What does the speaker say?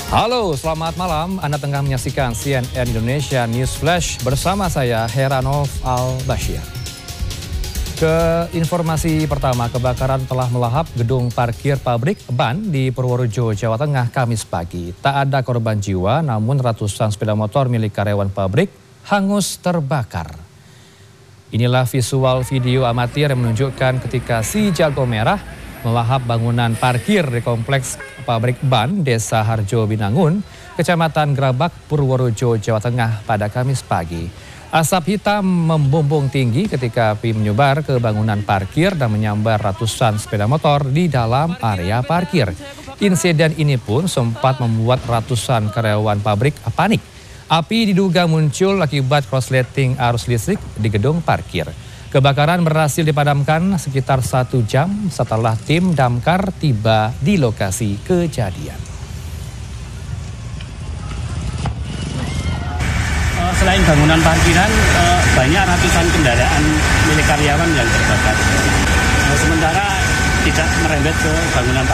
Halo, selamat malam. Anda tengah menyaksikan CNN Indonesia News Flash bersama saya, Heranov Al-Bashir. Ke informasi pertama, kebakaran telah melahap gedung parkir pabrik ban di Purworejo, Jawa Tengah, Kamis pagi. Tak ada korban jiwa, namun ratusan sepeda motor milik karyawan pabrik hangus terbakar. Inilah visual video amatir yang menunjukkan ketika si jago merah melahap bangunan parkir di kompleks pabrik ban Desa Harjo Binangun, Kecamatan Grabak, Purworejo, Jawa Tengah pada Kamis pagi. Asap hitam membumbung tinggi ketika api menyebar ke bangunan parkir dan menyambar ratusan sepeda motor di dalam area parkir. Insiden ini pun sempat membuat ratusan karyawan pabrik panik. Api diduga muncul akibat korsleting arus listrik di gedung parkir. Kebakaran berhasil dipadamkan sekitar 1 jam setelah tim damkar tiba di lokasi kejadian. Selain bangunan parkiran, banyak ratusan kendaraan milik karyawan yang terbakar. Sementara tidak merembet ke bangunan parkiran.